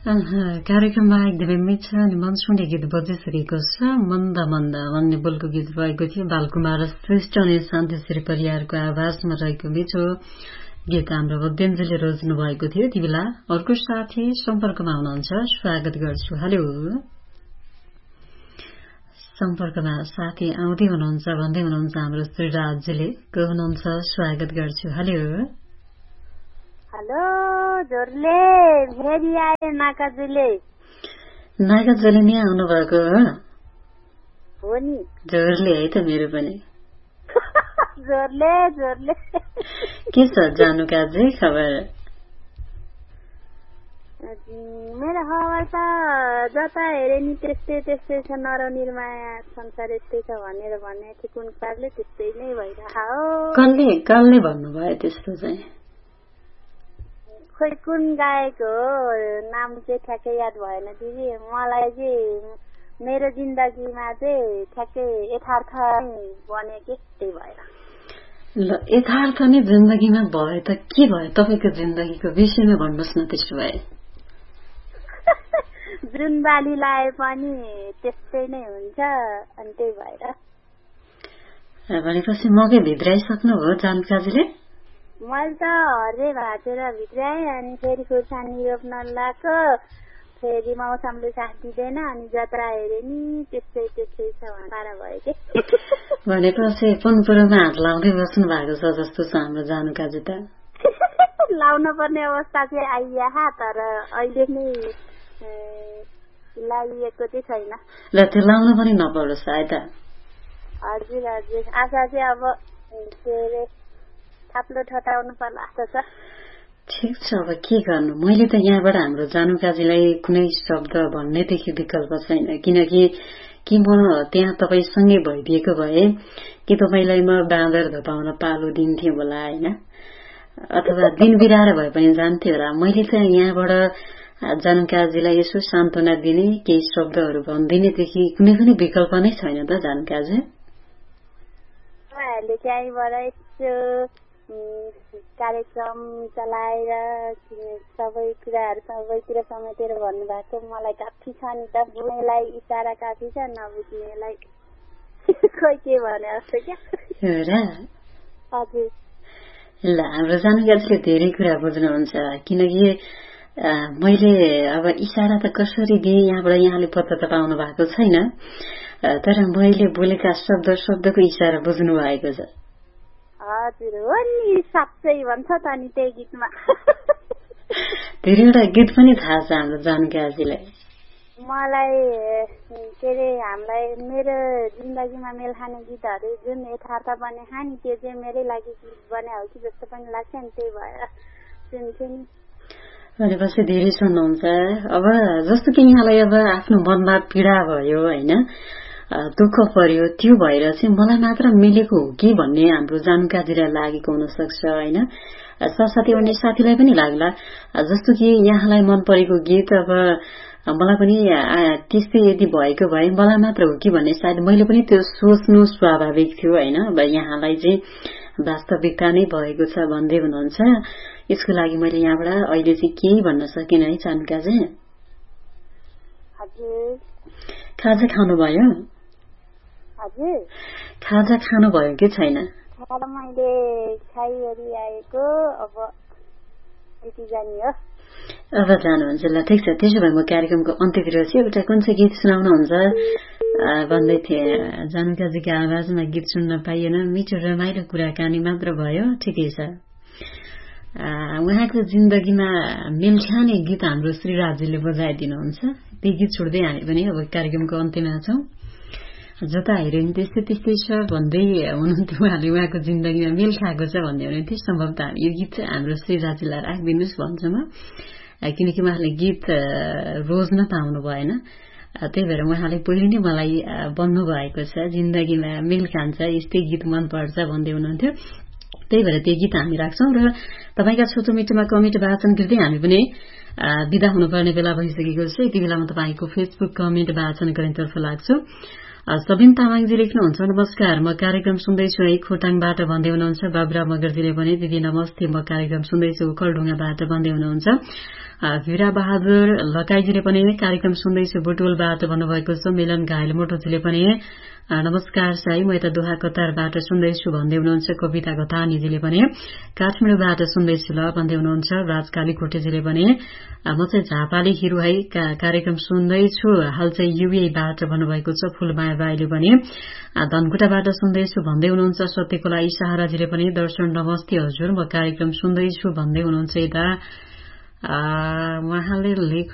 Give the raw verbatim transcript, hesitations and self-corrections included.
कार्यक्रममा एकदमै मिठो अनि मनसुने गीत बजिसकेको छ। मन्द मन्द भन्ने बोलको गीत भएको थियो। बालकुमार श्रेष्ठ अनि शान्तिश्री परियारको आवाजमा रहेको मिठो गीत हाम्रो वद्यञ्जली रोज्नु भएको थियो। ती बेला अर्को साथी सम्पर्कमा हुनुहुन्छ, स्वागत गर्छु। हेलो, सम्पर्कमा साथी आउँदै हुनुहुन्छ भन्दै हुनुहुन्छ हाम्रो श्रीराजजीले। को हुनुहुन्छ? स्वागत गर्छु। हेलो हेलो, जोरले फेरि आए नाकाजुले। नाकाजुले नि आउनु भएको हो नि? जोरले है त मेरो पनि जोरले जोरले। के छ जानुकाजी खबर? मेरो खबर त जता हेरे नि त्यस्तै त्यस्तै छ। नरनिर्माया संसार यस्तै छ भनेर भने कुन कालले त्यस्तै नै भइरहेको हो। कसले कसले भन्नुभयो त्यस्तो चाहिँ? खोइ कुन गाएको नाम चाहिँ ठ्याक्कै याद भएन दिदी। मलाई चाहिँ मेरो जिन्दगीमा चाहिँ ठ्याक्कै यथार्थ बनेको त्यही भएर। ल, यथार्थ नै जिन्दगीमा भयो त के भयो? तपाईँको जिन्दगीको विषयमा भन्नुहोस् न। त्यसो भए जुन बाली लाए पनि त्यस्तै नै हुन्छ अनि त्यही भएर। भनेपछि मकै भित्राइसक्नु भयो जानकाजीले? मैले त हरे भाँचेर भित्राएँ अनि फेरि खुर्सानी रोप्न लगाएको। फेरि मौसमले साथ दिँदैन अनि जत्रा हेरे नि त्यस्तै त्यस्तै छ पारा भयो के। भनेपछि कुन कुरोमा हात लाउँदै बस्नु भएको छ जस्तो छ हाम्रो जानुकाजी त? लाउन पर्ने अवस्था चाहिँ आइया, तर अहिले नै लागिएको चाहिँ छैन। ल, त्यो लाउन पनि नपरोस् है त। हजुर हजुर, आशा चाहिँ अब के अरे थाप्लो ठटाउनु पर्ला जस्तो छ। ठिक छ, अब के गर्नु। मैले त यहाँबाट हाम्रो जानुकाजीलाई कुनै शब्द भन्नेदेखि विकल्प छैन, किनकि कि म त्यहाँ तपाईँसँगै भइदिएको भए कि तपाईँलाई म बाँदर धपाउन पालो दिन्थेँ होला होइन, अथवा दिन बिराएर भए पनि जान्थ्यो होला। मैले त यहाँबाट जानुकाजीलाई यसो सान्त्वना दिने केही शब्दहरू भनिदिनेदेखि कुनै पनि विकल्प नै छैन त जानुकाजी। कार्यक्रम चलाएर सबै कुराहरू सबैतिर समेटेर भन्नुभएको मलाई काफी छ नि त। बुझ्नेलाई इसारा काफी छ, नबुझ्नेलाई खोइ के भने जस्तो क्या। हजुर। ल, हाम्रो जानुकाजीले धेरै कुरा बुझ्नुहुन्छ, किनकि मैले अब इसारा त कसरी दिएँ यहाँबाट यहाँले पत्ता त पाउनु भएको छैन, तर मैले बोलेका शब्द शब्दको इसारा बुझ्नु भएको छ। हजुर हो नि, साँच्चै भन्छ त नि त्यही गीतमा। धेरैवटा गीत पनि थाहा छ हाम्रो जानुकाजीलाई। मलाई के अरे हामीलाई मेरो जिन्दगीमा मेल खाने गीतहरू जुन यथार्थ बने खाने त्यो चाहिँ मेरै लागि गीत बने हो कि जस्तो पनि लाग्छ नि, त्यही भएर सुन्छु नि। भनेपछि धेरै सुन्नुहुन्छ। अब जस्तो कि यहाँलाई अब आफ्नो मनमा पीडा भयो होइन, दुःख पर्यो, त्यो भएर चाहिँ मलाई मात्र मिलेको हो कि भन्ने हाम्रो जानुकाजीलाई लागेको हुन सक्छ होइन। साथसाथै अन्य साथीलाई पनि लाग्ला, जस्तो कि यहाँलाई मन परेको गीत अब मलाई पनि त्यस्तै यदि भएको भए मलाई मात्र हो कि भन्ने सायद मैले पनि त्यो सोच्नु स्वाभाविक थियो होइन। अब यहाँलाई चाहिँ वास्तविकता नै भएको छ भन्दै हुनुहुन्छ। यसको लागि मैले यहाँबाट अहिले चाहिँ केही भन्न सकिनँ है जानुकाजी। खाजा खानुभयो? हजुर, खाजा खानुभयो कि छैन? मैले खाइवरी आएको, अब यति जाने हो। अब जानुहुन्छ। ल, ठिक छ, त्यसो भए म कार्यक्रमको अन्त्यतिर चाहिँ एउटा कुन चाहिँ गीत सुनाउनुहुन्छ भन्दै थिएँ। जानुकाजीको आवाजमा गीत सुन्न पाइएन, मिठो रमाइलो कुराकानी मात्र भयो। ठिकै छ। उहाँको जिन्दगीमा मेल खाने गीत हाम्रो श्रीराजजीले बजाइदिनुहुन्छ। त्यही गीत छोड्दै हामी पनि अब कार्यक्रमको अन्त्यमा छौँ। जता हेऱ्यो नि त्यस्तै त्यस्तै छ भन्दै हुनुहुन्थ्यो उहाँले। उहाँको जिन्दगीमा मेल खाएको छ भन्दै हुनुहुन्थ्यो। सम्भवतः यो गीत चाहिँ हाम्रो श्रीराजजीलाई राखिदिनुहोस् भन्छु म, किनकि उहाँले गीत रोज्न पाउनु भएन, त्यही भएर उहाँले पहिले नै मलाई भन्नुभएको छ जिन्दगीमा मेल खान्छ, यस्तै गीत मनपर्छ भन्दै हुनुहुन्थ्यो। त्यही भएर त्यो गीत हामी राख्छौँ र तपाईँका छोटो मिठोमा कमेन्ट वाचन गर्दै हामी पनि विदा हुनुपर्ने बेला भइसकेको छ। यति बेला म तपाईँको फेसबुक कमेन्ट वाचन गर्नेतर्फ लाग्छु। सबिन तामाङजी लेख्नुहुन्छ, नमस्कार, म कार्यक्रम सुन्दैछु है खोटाङबाट भन्दै हुनुहुन्छ। बाबुरा मगरजीले पनि दिदी नमस्ते, म कार्यक्रम सुन्दैछु ओखलढुङ्गाबाट भन्दै हुनुहुन्छ। भिरा बहादुर लकाईजीले पनि कार्यक्रम सुन्दैछु बुटोलबाट भन्नुभएको छ। मिलन घायल मोटोजीले पनि नमस्कार साई, म यता दोहा कतारबाट सुन्दैछु भन्दै हुनुहुन्छ। कविता गतानीजीले पनि काठमाडौँबाट सुन्दैछु ल भन्दै हुनुहुन्छ। राज कालीकोटेजीले पनि म चाहिँ झापाली हिरो है कार्यक्रम सुन्दैछु हाल चाहिँ युएबाट भन्नुभएको छ। फूलमाया बाईले पनि धनकुटाबाट सुन्दैछु भन्दै हुनुहुन्छ। सत्यकला इसाहराजीले पनि दर्शन नमस्ते हजुर, म कार्यक्रम सुन्दैछु भन्दै हुनुहुन्छ। यता उहाँले लेख